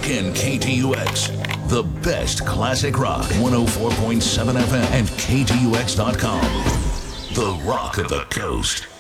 Rockin' KTUX, the best classic rock, 104.7 FM and KTUX.com. The Rock of the Coast.